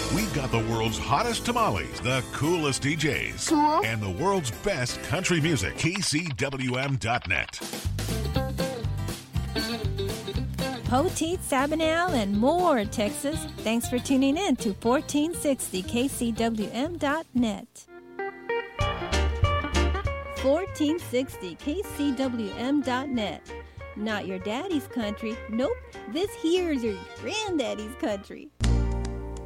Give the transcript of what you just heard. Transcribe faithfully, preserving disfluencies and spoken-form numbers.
We've got the world's hottest tamales, the coolest D Js, Cool. and the world's best country music. K C W M dot net. Poteet, Sabinal, and more, Texas. Thanks for tuning in to fourteen sixty K C W M dot net. fourteen sixty K C W M dot net. Not your daddy's country. Nope, this here's your granddaddy's country.